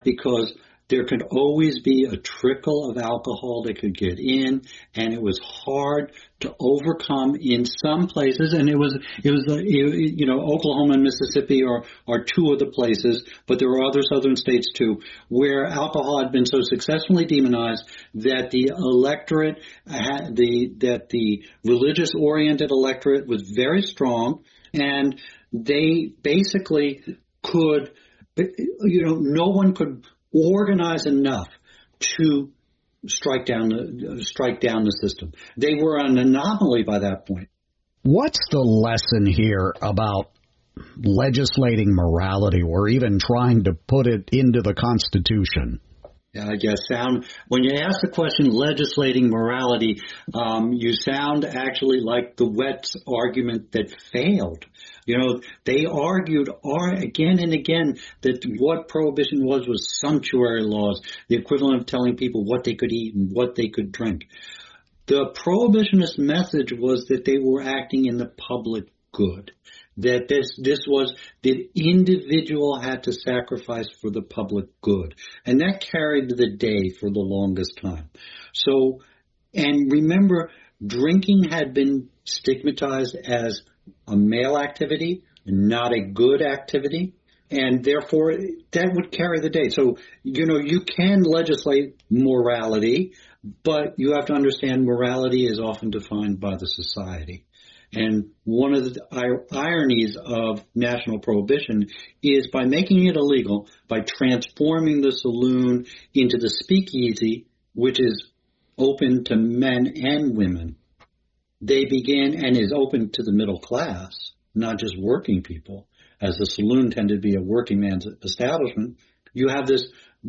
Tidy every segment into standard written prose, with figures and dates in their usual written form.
because there could always be a trickle of alcohol that could get in, and it was hard to overcome in some places. And it was Oklahoma and Mississippi are two of the places, but there were other southern states too, where alcohol had been so successfully demonized that the electorate, that the religious-oriented electorate was very strong, and they basically could, no one could organize enough to strike down the system. They were an anomaly by that point. What's the lesson here about legislating morality, or even trying to put it into the Constitution? Yeah, I guess when you ask the question legislating morality, you sound actually like the Wets argument that failed. They argued again and again that what prohibition was sumptuary laws, the equivalent of telling people what they could eat and what they could drink. The prohibitionist message was that they were acting in the public good, that this was the individual had to sacrifice for the public good. And that carried the day for the longest time. So, and remember, drinking had been stigmatized as a male activity, not a good activity, and therefore that would carry the day. So, you can legislate morality, but you have to understand morality is often defined by the society. And one of the ironies of national prohibition is by making it illegal, by transforming the saloon into the speakeasy, which is open to men and women, they began, and is open to the middle class, not just working people, as the saloon tended to be a working man's establishment. You have this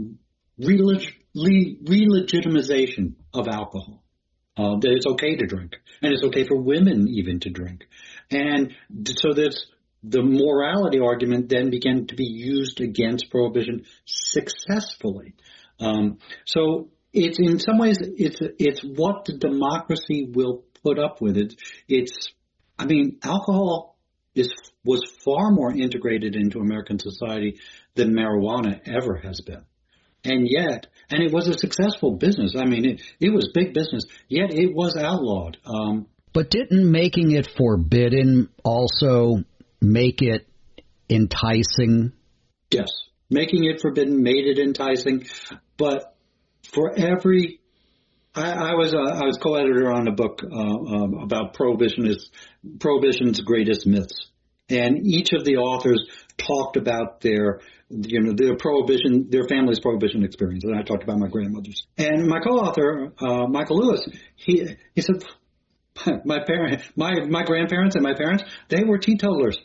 re-legitimization of alcohol, that it's okay to drink, and it's okay for women even to drink. And so the morality argument then began to be used against prohibition successfully. So it's in some ways, it's what the democracy will put up with. Alcohol was far more integrated into American society than marijuana ever has been. And it was a successful business. It was big business, yet it was outlawed. But didn't making it forbidden also make it enticing? Yes. Making it forbidden made it enticing, but for every... I was co-editor on a book about prohibition's greatest myths, and each of the authors talked about their prohibition, their family's prohibition experience, and I talked about my grandmother's. And my co-author, Michael Lewis, he said, my grandparents and my parents, they were teetotalers.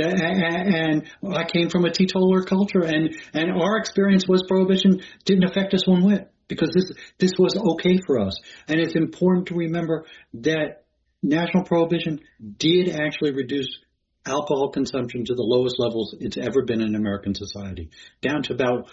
And I came from a teetotaler culture, and our experience was prohibition didn't affect us one whit, because this was okay for us. And it's important to remember that national prohibition did actually reduce alcohol consumption to the lowest levels it's ever been in American society, down to about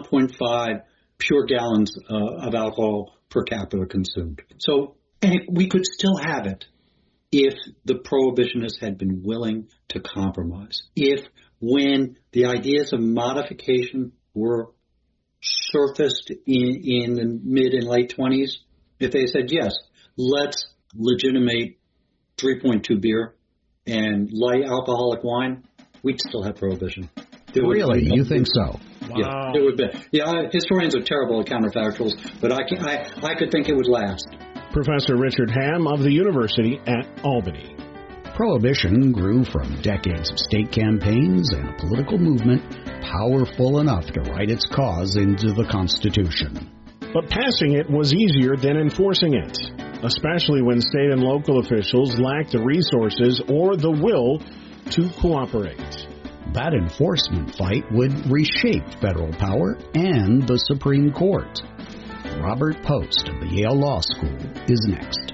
1.5 pure gallons of alcohol per capita consumed. So, and we could still have it if the prohibitionists had been willing to compromise. If, when the ideas of modification were surfaced in the mid and late 20s, if they said, yes, let's legitimate 3.2 beer and light alcoholic wine, we'd still have prohibition. Really? You think so? Wow. Yeah, it would be. Yeah, historians are terrible at counterfactuals, but I could think it would last. Professor Richard Ham of the University at Albany. Prohibition grew from decades of state campaigns and a political movement powerful enough to write its cause into the Constitution. But passing it was easier than enforcing it, especially when state and local officials lacked the resources or the will to cooperate. That enforcement fight would reshape federal power and the Supreme Court. Robert Post of the Yale Law School is next.